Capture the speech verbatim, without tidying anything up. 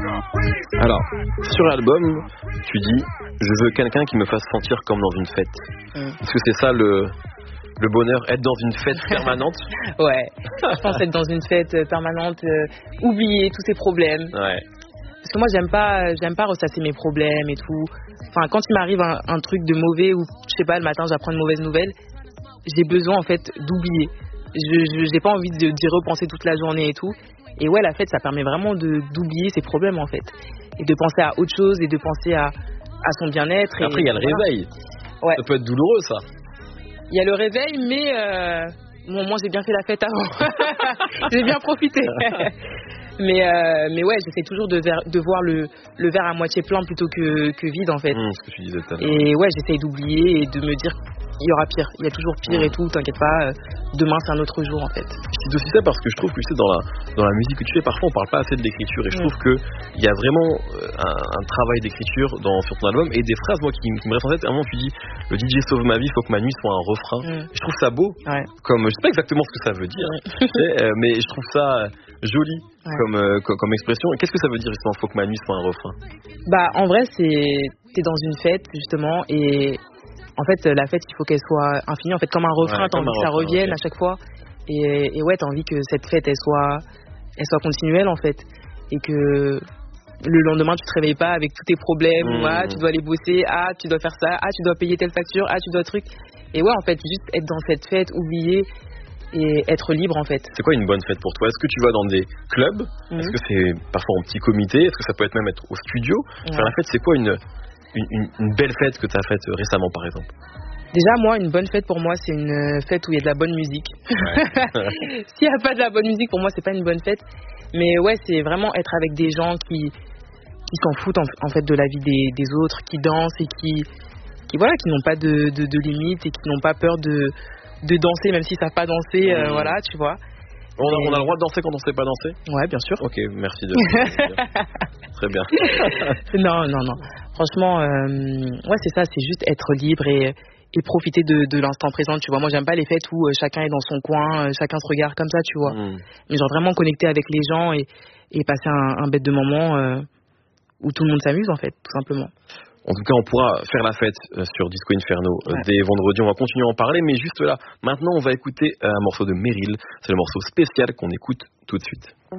Alors, sur l'album, tu dis, je veux quelqu'un qui me fasse sentir comme dans une fête. Mm. Est-ce que c'est ça le, le bonheur, être dans une fête permanente? Ouais, je pense être dans une fête permanente, euh, oublier tous ces problèmes. Ouais. Parce que moi, j'aime pas, j'aime pas ressasser mes problèmes et tout. Enfin, quand il m'arrive un, un truc de mauvais ou, je sais pas, le matin, j'apprends une mauvaise nouvelle, j'ai besoin, en fait, d'oublier. Je, je j'ai pas envie de, d'y repenser toute la journée et tout. Et ouais, la fête, ça permet vraiment de, d'oublier ses problèmes, en fait. Et de penser à autre chose et de penser à, à son bien-être. Et après, il y a le voilà. réveil. Ouais. Ça peut être douloureux, ça. Il y a le réveil, mais euh, bon, moi, j'ai bien fait la fête avant. J'ai bien profité. mais, euh, mais ouais, j'essaie toujours de, ver, de voir le, le verre à moitié plein plutôt que, que vide, en fait. Mmh, ce que tu disais tout à l'heure. Et ouais, j'essaie d'oublier et de me dire il y aura pire. Il y a toujours pire et tout, t'inquiète pas. Demain, c'est un autre jour, en fait. C'est aussi ça parce que je trouve que tu sais, dans la, dans la musique que tu fais, parfois, on parle pas assez de l'écriture. Et je trouve mmh. qu'il y a vraiment un, un travail d'écriture dans, sur ton album. Et des phrases, moi, qui, qui me restent en tête. À un moment, tu dis, le D J sauve ma vie, faut que ma nuit soit un refrain. Mmh. Et je trouve ça beau. Ouais. Comme, je sais pas exactement ce que ça veut dire, tu sais, euh, mais je trouve ça joli ouais. comme, euh, comme, comme expression. Et qu'est-ce que ça veut dire, justement, faut que ma nuit soit un refrain? Bah, en vrai, c'est, t'es dans une fête, justement, et en fait, la fête, il faut qu'elle soit infinie. En fait, comme un refrain, ouais, t'as envie que ça revienne okay. à chaque fois. Et, et ouais, t'as envie que cette fête, elle soit, elle soit continuelle, en fait. Et que le lendemain, tu te réveilles pas avec tous tes problèmes. Mmh. Ah, tu dois aller bosser. Ah, tu dois faire ça. Ah, tu dois payer telle facture. Ah, tu dois truc. Et ouais, en fait, juste être dans cette fête, oublier et être libre, en fait. C'est quoi une bonne fête pour toi? Est-ce que tu vas dans des clubs? Mmh. Est-ce que c'est parfois en petit comité? Est-ce que ça peut être même être au studio? Ouais. Faire la fête, c'est quoi une... Une, une, une belle fête que tu as faite récemment, par exemple? Déjà, moi, une bonne fête pour moi, c'est une fête où il y a de la bonne musique. Ouais. S'il n'y a pas de la bonne musique, pour moi, c'est pas une bonne fête. Mais ouais, c'est vraiment être avec des gens qui, qui s'en foutent en, en fait de la vie des, des autres, qui dansent et qui, qui voilà, qui n'ont pas de, de, de limites et qui n'ont pas peur de, de danser, même s'ils savent pas danser. Mmh. Euh, voilà, tu vois. On a, on a le droit de danser quand on sait pas danser? Ouais, bien sûr. Ok, merci de le Très bien. Non, non, non. Franchement, euh, ouais, c'est ça, c'est juste être libre et, et profiter de, de l'instant présent, tu vois. Moi, j'aime pas les fêtes où euh, chacun est dans son coin, euh, chacun se regarde comme ça, tu vois. Mm. Mais genre vraiment connecter avec les gens et, et passer un, un bête de moment euh, où tout le monde s'amuse, en fait, tout simplement. En tout cas, on pourra faire la fête sur Disco Inferno ouais. dès vendredi. On va continuer à en parler, mais juste là, maintenant, on va écouter un morceau de Meryl. C'est le morceau spécial qu'on écoute tout de suite.